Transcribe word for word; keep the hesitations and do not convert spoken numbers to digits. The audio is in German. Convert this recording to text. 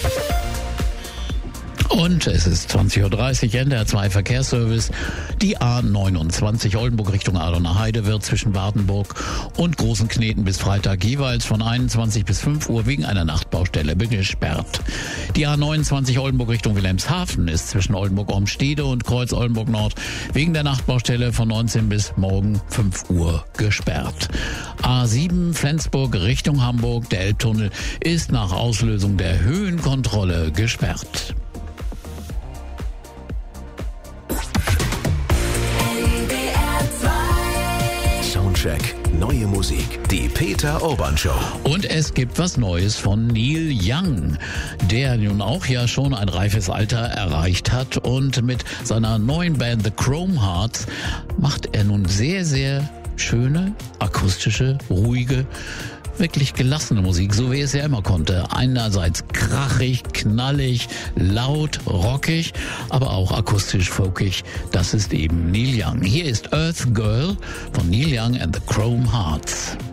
Und es ist zwanzig Uhr dreißig, N D R zwei Verkehrsservice. Die A neunundzwanzig Oldenburg Richtung Ahlener Heide wird zwischen Wartenburg und Großenkneten bis Freitag jeweils von einundzwanzig bis fünf Uhr wegen einer Nachtbaustelle gesperrt. Die A neunundzwanzig Oldenburg Richtung Wilhelmshaven ist zwischen Oldenburg-Ormstede und Kreuz Oldenburg Nord wegen der Nachtbaustelle von neunzehn bis morgen fünf Uhr gesperrt. A sieben Flensburg Richtung Hamburg. Der Elbtunnel ist nach Auslösung der Höhenkontrolle gesperrt. Soundcheck. Neue Musik. Die Peter Urban Show. Und es gibt was Neues von Neil Young, der nun auch ja schon ein reifes Alter erreicht hat. Und mit seiner neuen Band The Chrome Hearts macht er nun sehr, sehr schöne, akustische, ruhige, wirklich gelassene Musik, so wie es ja immer konnte. Einerseits krachig, knallig, laut, rockig, aber auch akustisch, folkig. Das ist eben Neil Young. Hier ist Earth Girl von Neil Young and the Chrome Hearts.